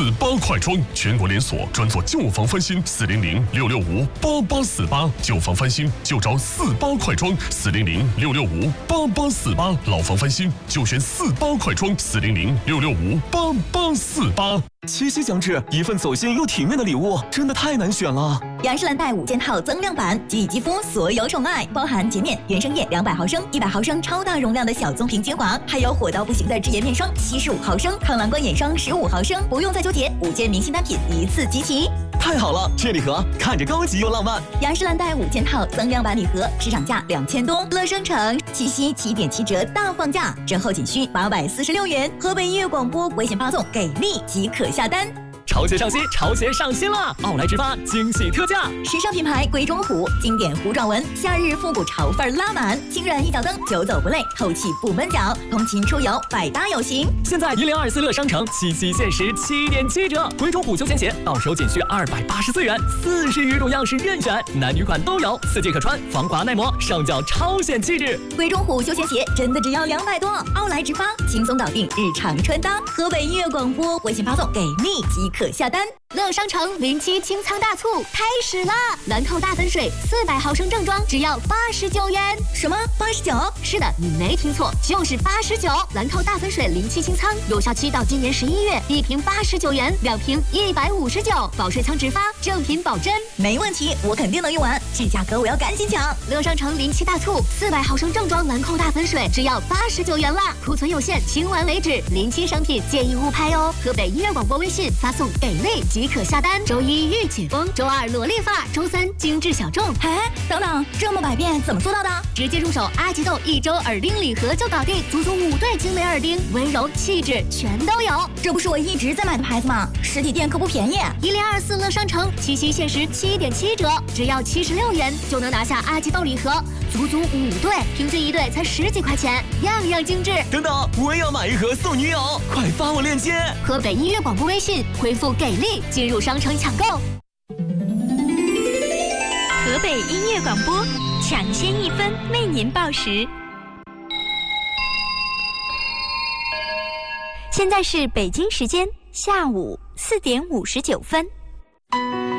48快装，全国连锁，专做旧房翻新，400-665-8848，旧房翻新就找48快装，400-665-8848，老房翻新就选48快装，400-665-8848。 七夕将至，一份走心又体面的礼物，真的太难选了。 雅诗兰黛5件套增量版，给予肌肤所有宠爱，包含洁面、原生液200毫升、100毫升超大容量的小棕瓶精华，还有火到不行的智颜面霜75毫升、抗蓝光眼霜15毫升，不用再纠结，5件明星单品一次集齐。 太好了，这礼盒看着高级又浪漫。 雅诗兰黛5件套增量版礼盒，市场价2000多，乐商城七夕7.7折大放价，折后仅需846元。河北音乐广播微信发送给力即可下单。 潮鞋上新，潮鞋上新了！奥莱直发惊喜特价， 时尚品牌龟中虎，经典糊状纹，夏日复古潮范拉满，轻软一脚蹬，久走不累，透气不闷脚，通勤出游百搭有型。 现在1024乐商城七夕限时7.7折，龟中虎休闲鞋到手仅需284元，40余种样式任选，男女款都有，4季可穿，防滑耐磨，上脚超显气质。 龟中虎休闲鞋真的只要200多，奥莱直发轻松搞定日常穿搭。河北音乐广播微信发送给力即可下单。 乐商城07清仓大促开始啦！兰蔻大粉水400毫升正装只要89元。 什么89？ 是的，你没听错，就是89。兰蔻大粉水07清仓，有效期到今年11月，1瓶89元，2瓶159，保水仓直发，正品保真。 没问题，我肯定能用完，这价格我要赶紧抢。 乐商城07大促，400毫升正装兰蔻大粉水只要89元啦，库存有限，清完为止。07商品建议勿拍哦。河北音乐广播微信发送给力即可下单。周一御姐风，周二萝莉发，周三精致小众。 哎，等等，这么百变怎么做到的？ 直接入手阿吉豆1周耳钉礼盒就搞定，足足5对精美耳钉，温柔气质全都有。 这不是我一直在买的牌子吗？实体店可不便宜。 1024乐商城七夕限时7.7折，只要76元就能拿下阿吉豆礼盒，足足5对，平均1对才10几块钱，样样精致。 等等，我也要买一盒送女友，快发我链接。 河北音乐广播微信回复给力进入商城抢购。 河北音乐广播，抢先1分为您报时。现在是北京时间下午4点59分。